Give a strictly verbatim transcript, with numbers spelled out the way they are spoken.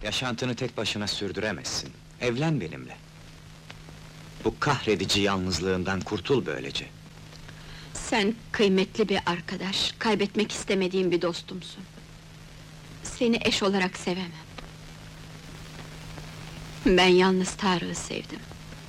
Yaşantını tek başına sürdüremezsin. Evlen benimle. Bu kahredici yalnızlığından kurtul böylece. Sen kıymetli bir arkadaş, kaybetmek istemediğim bir dostumsun. Seni eş olarak sevemem. Ben yalnız Tarık'ı sevdim.